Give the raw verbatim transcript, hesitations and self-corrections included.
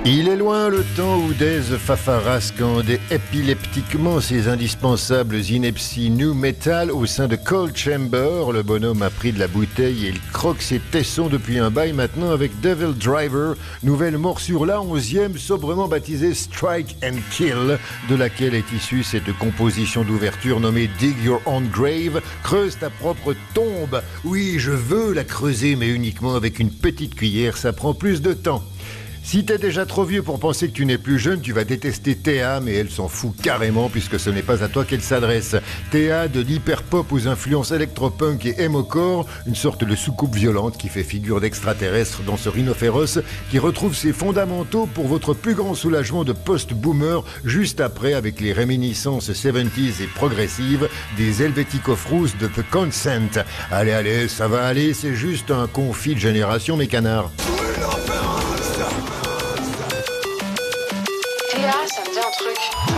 Il est loin le temps où Dez Fafara scandait épileptiquement ses indispensables inepties new metal au sein de Cold Chamber. Le bonhomme a pris de la bouteille et il croque ses tessons depuis un bail maintenant avec Devil Driver, nouvelle morsure la onzième, sobrement baptisée Strike and Kill, de laquelle est issue cette composition d'ouverture nommée Dig Your Own Grave, creuse ta propre tombe. Oui, je veux la creuser, mais uniquement avec une petite cuillère, ça prend plus de temps. Si t'es déjà trop vieux pour penser que tu n'es plus jeune, tu vas détester Théa, mais elle s'en fout carrément puisque ce n'est pas à toi qu'elle s'adresse. Théa, de l'hyperpop aux influences électropunk et emo-core, une sorte de soucoupe violente qui fait figure d'extraterrestre dans ce rhinocéros qui retrouve ses fondamentaux pour votre plus grand soulagement de post-boomer juste après avec les réminiscences soixante-dix et progressives des Helvetica Frous de The Consent. Allez, allez, ça va aller, c'est juste un confit de génération, mes canards. Théa, ça me dit un truc.